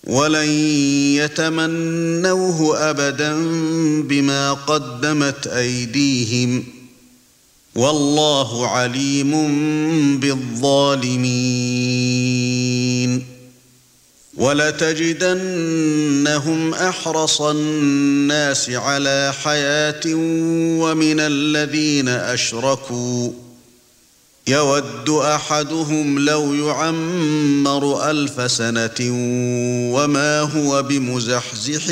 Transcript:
ولن يتمنوه أبدا بما قدمت أيديهم والله عليم بالظالمين ولتجدنهم أحرص الناس على حياة ومن الذين أشركوا يود أحدهم لو يعمر 1000 سنة وما هو بمزحزحه